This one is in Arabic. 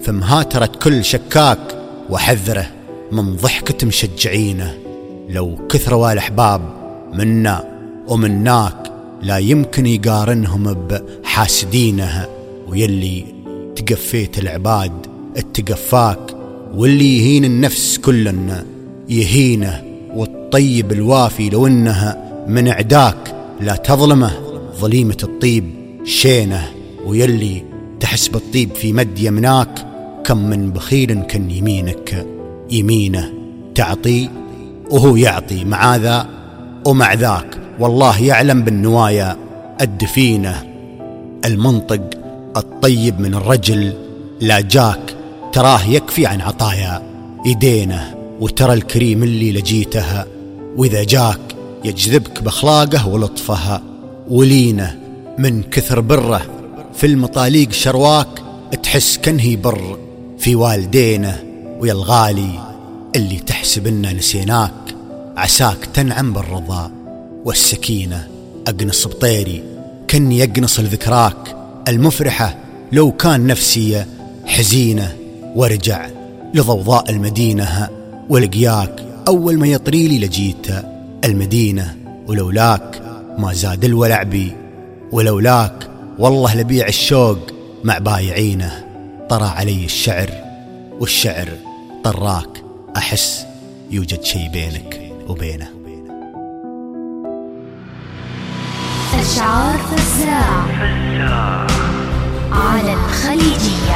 فمهاترة كل شكاك، وحذره من ضحكة مشجعينه. لو كثروا الأحباب منا ومناك، لا يمكن يقارنهم بحاسدينها. ويلي تقفيت العباد اتقفاك، واللي يهين النفس كلنا يهينه. والطيب الوافي لو انها من عداك، لا تظلمه ظليمة الطيب شينه. ويلي تحس بالطيب في مد يمناك، كم من بخيل كان يمينك يمينه. تعطي وهو يعطي مع ذا ومع ذاك، والله يعلم بالنوايا الدفينة. المنطق الطيب من الرجل لا جاك، تراه يكفي عن عطايا يدينه. وترى الكريم اللي لجيتها، وإذا جاك يجذبك بأخلاقه ولطفها ولينه. من كثر بره في المطاليق شرواك، تحس كنه بر في والدينه. ويا الغالي اللي تحسب إننا نسيناك، عساك تنعم بالرضا والسكينة. أقنص بطيري كني أقنص لذكراك المفرحة، لو كان نفسي حزينة. وارجع لضوضاء المدينة، ولقياك أول ما يطريلي لجيت المدينة. ولولاك ما زاد الولع بي، ولولاك والله لبيع الشوق مع بايعينه. طرى علي الشعر والشعر طراك، أحس يوجد شيء بينك وبينه. أشعار فزاع على الخليجية.